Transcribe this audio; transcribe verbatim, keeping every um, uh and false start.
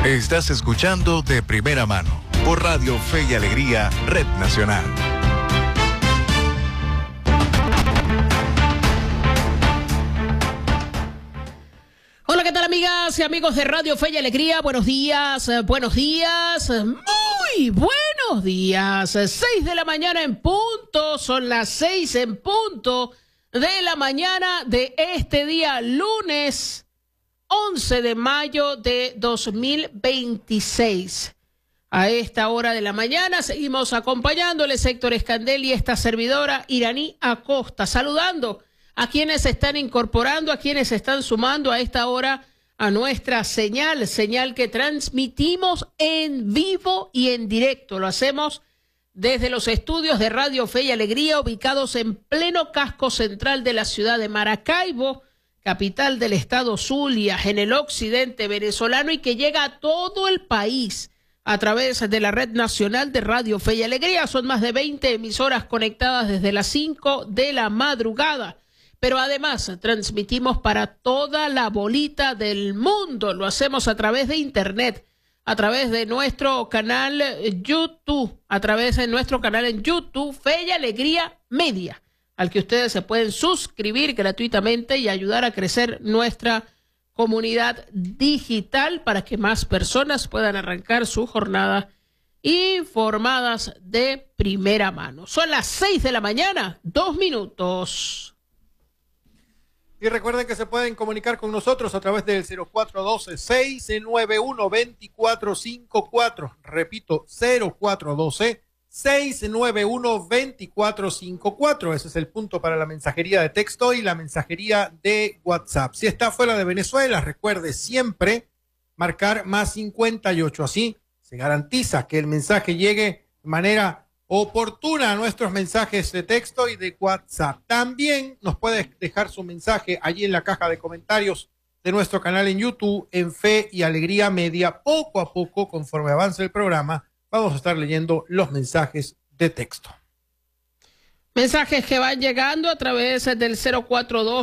Estás escuchando De Primera Mano por Radio Fe y Alegría, Red Nacional. Hola, ¿qué tal, amigas y amigos de Radio Fe y Alegría? Buenos días, eh, buenos días, muy buenos días. Seis de la mañana en punto, son las seis en punto de la mañana de este día, lunes once de mayo de dos mil veintiséis. A esta hora de la mañana seguimos acompañándoles Héctor Escandel y esta servidora Iraní Acosta, saludando a quienes se están incorporando, a quienes se están sumando a esta hora a nuestra señal, señal que transmitimos en vivo y en directo. Lo hacemos desde los estudios de Radio Fe y Alegría, ubicados en pleno casco central de la ciudad de Maracaibo, capital del estado Zulia, en el occidente venezolano, y que llega a todo el país a través de la red nacional de Radio Fe y Alegría. Son más de veinte emisoras conectadas desde las cinco de la madrugada. Pero además transmitimos para toda la bolita del mundo. Lo hacemos a través de internet, a través de nuestro canal YouTube, a través de nuestro canal en YouTube, Fe y Alegría Media, al que ustedes se pueden suscribir gratuitamente y ayudar a crecer nuestra comunidad digital para que más personas puedan arrancar su jornada informadas de primera mano. Son las seis de la mañana, dos minutos. Y recuerden que se pueden comunicar con nosotros a través del cero cuatro uno dos, seis nueve uno, dos cuatro cinco cuatro. Repito, cero cuatro uno dos, seis nueve uno, dos cuatro cinco cuatro. Ese es el punto para la mensajería de texto y la mensajería de WhatsApp. Si está fuera de Venezuela, recuerde siempre marcar más cincuenta y ocho. Así se garantiza que el mensaje llegue de manera oportuna a nuestros mensajes de texto y de WhatsApp. También nos puede dejar su mensaje allí en la caja de comentarios de nuestro canal en YouTube, en Fe y Alegría Media. Poco a poco, conforme avance el programa, vamos a estar leyendo los mensajes de texto. Mensajes que van llegando a través del cero cuatro dos